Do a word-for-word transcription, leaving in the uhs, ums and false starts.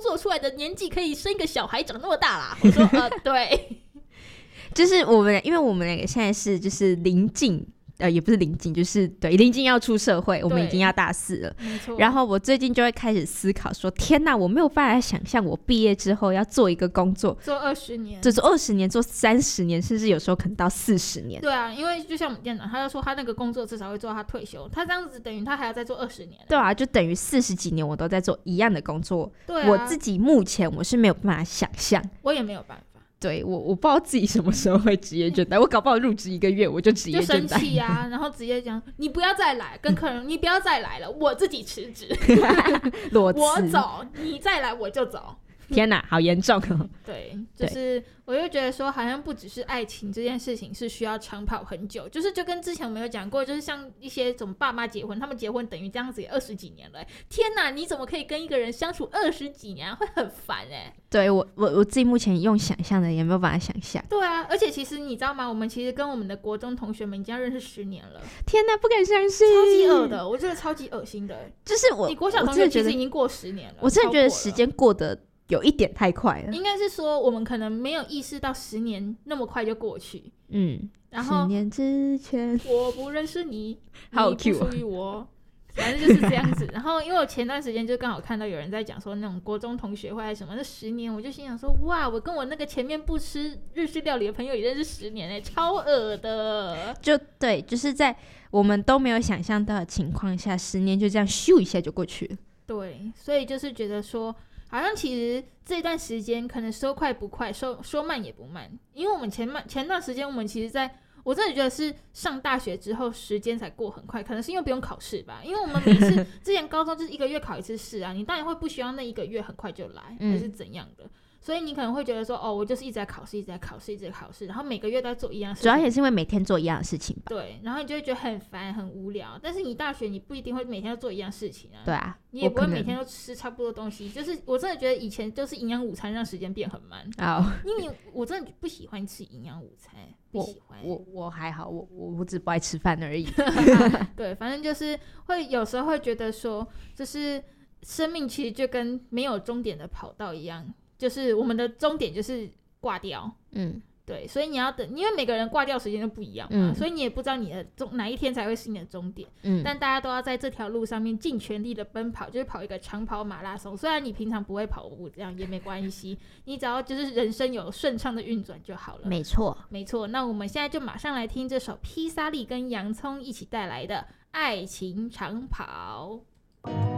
作出来的年纪可以生一个小孩长那么大啦。我说呃对， 就是我们因为我们两个现在是就是临近呃，也不是临近，就是对临近要出社会，我们已经要大四了。 没错。 然后我最近就会开始思考说，天哪，我没有办法想象我毕业之后要做一个工作， 做二十年， 做二十年，做三十年，甚至有时候可能到四十年。 对啊，因为就像我们店长，他就说他那个工作至少会做到他退休，他这样子等于他还要再做二十年。 对啊，就等于四十几年我都在做一样的工作。 对啊， 我自己目前我是没有办法想象， 我也没有办法。 对，我我不知道自己什么时候会职业倦怠，我搞不好入职一个月我就职业倦怠， 就生气啊，然后直接讲你不要再来，跟客人你不要再来了，我自己辞职， 裸辞， 我走，你再来我就走。 天哪，好严重哦！ 对，就是我就觉得说，好像不只是爱情这件事情是需要长跑很久，就是就跟之前我们有讲过，就是像一些怎么爸妈结婚，他们结婚等于这样子也二十几年了、欸，天哪，你怎么可以跟一个人相处二十几年、啊，会很烦哎、欸。 对我我我自己目前用想象的也没有办法想象。 对啊，而且其实你知道吗？我们其实跟我们的国中同学们已经要认识十年了。 天哪，不敢相信， 超级恶的，我觉得超级恶心的。 就是我， 你国小同学其实已经过十年了， 我真的觉得时间过得有一点太快了。 应该是说我们可能没有意识到十年那么快就过去。 嗯， 然后十年之前我不认识你， 好你不属于我。反正就是这样子。然后因为我前段时间就刚好看到有人在讲说那种国中同学会还是什么，那十年，我就心想说，哇，我跟我那个前面不吃日式料理的朋友也认识十年哎、欸，超恶的。 就对，就是在我们都没有想象到的情况下，十年就这样咻一下就过去了。 对，所以就是觉得说，好像其实这段时间可能说快不快，说说慢也不慢，因为我们前慢前段时间我们其实在。我真的觉得是上大学之后时间才过很快，可能是因为不用考试吧，因为我们每次之前高中就是一个月考一次试啊，你当然会不希望那一个月很快就来，还是怎样的、嗯、所以你可能会觉得说，哦，我就是一直在考试一直在考试一直在考试，然后每个月都在做一样的事情， 主要也是因为每天做一样的事情吧。 对，然后你就会觉得很烦很无聊，但是你大学你不一定会每天都做一样事情啊。 对啊， 你也不会每天都吃差不多东西，就是我真的觉得以前就是营养午餐让时间变很慢、 oh. 因为我真的不喜欢吃营养午餐，不喜欢。 我我我还好，我我我只不爱吃饭而已。 对，反正就是会有时候会觉得说，就是生命其实就跟没有终点的跑道一样，就是我们的终点就是挂掉。嗯。对，所以你要等，因为每个人挂掉时间都不一样嘛、嗯，所以你也不知道你的终哪一天才会是你的终点。嗯，但大家都要在这条路上面尽全力的奔跑，就是跑一个长跑马拉松。虽然你平常不会跑步，这样也没关系，你只要就是人生有顺畅的运转就好了。 没错， 没错。那我们现在就马上来听这首披萨利跟洋葱一起带来的《爱情长跑》。